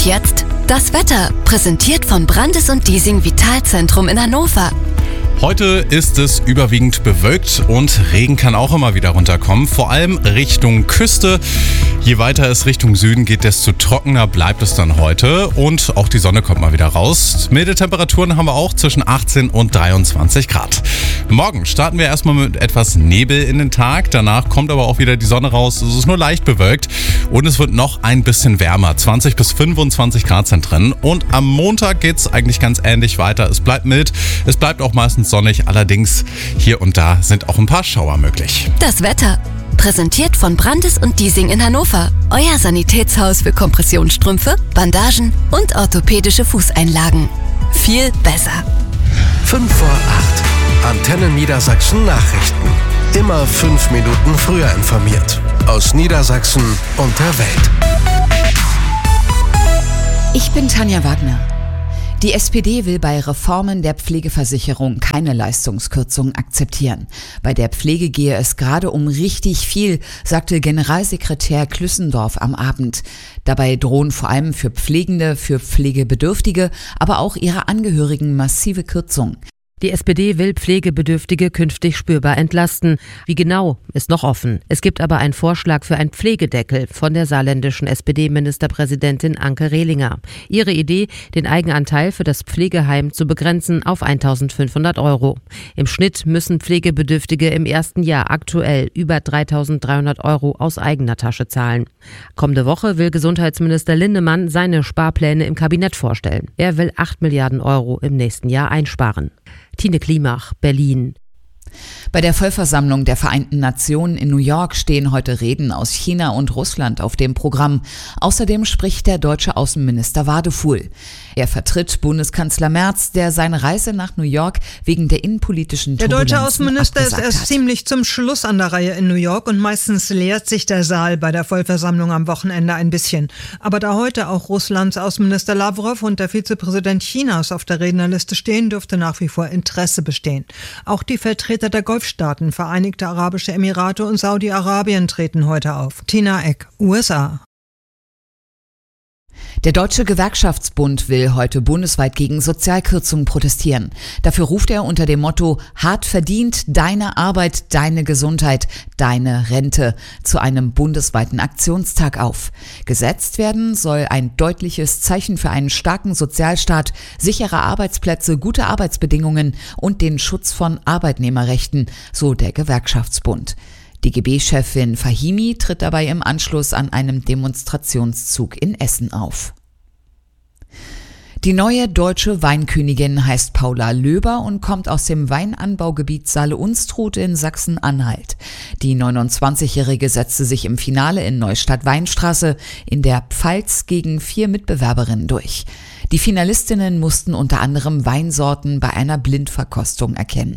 Und jetzt das Wetter, präsentiert von Brandes & Diesing Vitalzentrum in Hannover. Heute ist es überwiegend bewölkt und Regen kann auch immer wieder runterkommen, vor allem Richtung Küste. Je weiter es Richtung Süden geht, desto trockener bleibt es dann heute und auch die Sonne kommt mal wieder raus. Milde Temperaturen haben wir auch zwischen 18 und 23 Grad. Morgen starten wir erstmal mit etwas Nebel in den Tag, danach kommt aber auch wieder die Sonne raus, es ist nur leicht bewölkt und es wird noch ein bisschen wärmer, 20 bis 25 Grad sind drin und am Montag geht es eigentlich ganz ähnlich weiter. Es bleibt mild, es bleibt auch meistens sonnig, allerdings hier und da sind auch ein paar Schauer möglich. Das Wetter, präsentiert von Brandes & Diesing in Hannover. Euer Sanitätshaus für Kompressionsstrümpfe, Bandagen und orthopädische Fußeinlagen. Viel besser. 5 vor 8. Antenne Niedersachsen Nachrichten. Immer 5 Minuten früher informiert. Aus Niedersachsen und der Welt. Ich bin Tanja Wagner. Die SPD will bei Reformen der Pflegeversicherung keine Leistungskürzung akzeptieren. Bei der Pflege gehe es gerade um richtig viel, sagte Generalsekretär Klüssendorf am Abend. Dabei drohen vor allem für Pflegende, für Pflegebedürftige, aber auch ihre Angehörigen massive Kürzungen. Die SPD will Pflegebedürftige künftig spürbar entlasten. Wie genau, ist noch offen. Es gibt aber einen Vorschlag für einen Pflegedeckel von der saarländischen SPD-Ministerpräsidentin Anke Rehlinger. Ihre Idee, den Eigenanteil für das Pflegeheim zu begrenzen auf 1.500 €. Im Schnitt müssen Pflegebedürftige im ersten Jahr aktuell über 3.300 € aus eigener Tasche zahlen. Kommende Woche will Gesundheitsminister Lindemann seine Sparpläne im Kabinett vorstellen. Er will 8 Milliarden € im nächsten Jahr einsparen. Tine Klimach, Berlin. Bei der Vollversammlung der Vereinten Nationen in New York stehen heute Reden aus China und Russland auf dem Programm. Außerdem spricht der deutsche Außenminister Wadefuhl. Er vertritt Bundeskanzler Merz, der seine Reise nach New York wegen der innenpolitischen Turbulenzen Der deutsche Außenminister ist erst hat. ziemlich zum Schluss an der Reihe in New York und meistens leert sich der Saal bei der Vollversammlung am Wochenende ein bisschen. Aber da heute auch Russlands Außenminister Lavrov und der Vizepräsident Chinas auf der Rednerliste stehen, dürfte nach wie vor Interesse bestehen. Auch die Vertreter der Golfstaaten, Vereinigte Arabische Emirate und Saudi-Arabien treten heute auf. Tina Eck, USA. Der Deutsche Gewerkschaftsbund will heute bundesweit gegen Sozialkürzungen protestieren. Dafür ruft er unter dem Motto "Hart verdient, deine Arbeit, deine Gesundheit, deine Rente" zu einem bundesweiten Aktionstag auf. Gesetzt werden soll ein deutliches Zeichen für einen starken Sozialstaat, sichere Arbeitsplätze, gute Arbeitsbedingungen und den Schutz von Arbeitnehmerrechten, so der Gewerkschaftsbund. DGB-Chefin Fahimi tritt dabei im Anschluss an einem Demonstrationszug in Essen auf. Die neue deutsche Weinkönigin heißt Paula Löber und kommt aus dem Weinanbaugebiet Saale-Unstrut in Sachsen-Anhalt. Die 29-Jährige setzte sich im Finale in Neustadt-Weinstraße in der Pfalz gegen 4 Mitbewerberinnen durch. Die Finalistinnen mussten unter anderem Weinsorten bei einer Blindverkostung erkennen.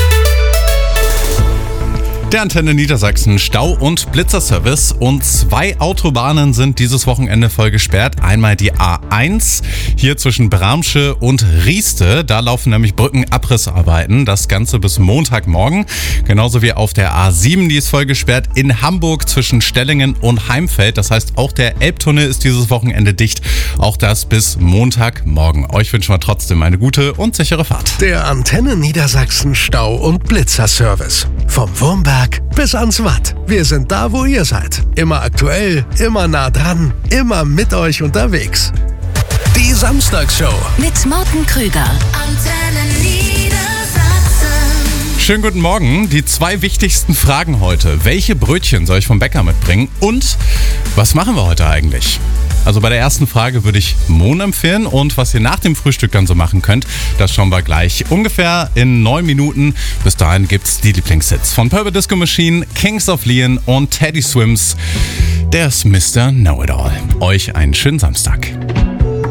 Der Antenne Niedersachsen Stau- und Blitzerservice und 2 Autobahnen sind dieses Wochenende voll gesperrt. Einmal die A1 hier zwischen Bramsche und Rieste. Da laufen nämlich Brückenabrissarbeiten. Das Ganze bis Montagmorgen. Genauso wie auf der A7, die ist voll gesperrt in Hamburg zwischen Stellingen und Heimfeld. Das heißt, auch der Elbtunnel ist dieses Wochenende dicht. Auch das bis Montagmorgen. Euch wünschen wir trotzdem eine gute und sichere Fahrt. Der Antenne Niedersachsen Stau- und Blitzerservice. Vom Wurmberg bis ans Watt. Wir sind da, wo ihr seid. Immer aktuell, immer nah dran, immer mit euch unterwegs. Die Samstagsshow Mit Morten Krüger. Antenne Niedersachsen. Schönen guten Morgen. Die 2 wichtigsten Fragen heute. Welche Brötchen soll ich vom Bäcker mitbringen? Und was machen wir heute eigentlich? Also bei der ersten Frage würde ich Mohn empfehlen und was ihr nach dem Frühstück dann so machen könnt, das schauen wir gleich ungefähr in 9 Minuten. Bis dahin gibt's die Lieblingshits von Purple Disco Machine, Kings of Leon und Teddy Swims. Der ist Mr. Know-It-All. Euch einen schönen Samstag.